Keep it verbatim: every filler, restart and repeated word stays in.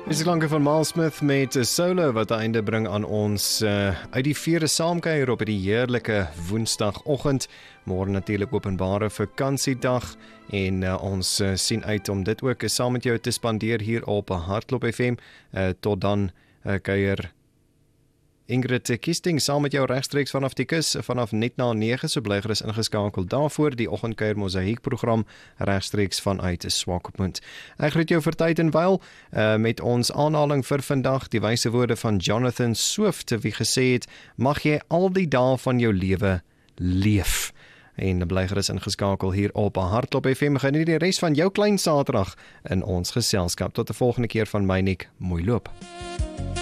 Dis die klanke van Miles Smith met 'n solo wat einde bring aan ons uh, uit die vierde saamkuier op die heerlike woensdagoggend. Môre natuurlik openbare vakansiedag en uh, ons uh, sien uit om dit ook saam met jou te spandeer hier op Hardloop F M. Uh, tot dan uh, kuier Ingrid Kiesting saam met jou regstreeks vanaf die kus vanaf net na nege, so bly gerus ingeskakel daarvoor die oggendkuier Mosaïek program regstreeks vanuit Swakopmund. Ek groet jou vir tyd en wyl uh, met ons aanhaling vir vandag, die wyse woorde van Jonathan Swift wie gesê het, mag jy al die dae van jou lewe leef. En bly gerus ingeskakel hier op Hardloop F M. Geniet die res van jou klein Saterdag in ons geselskap. Tot die volgende keer van my Nik, mooi loop.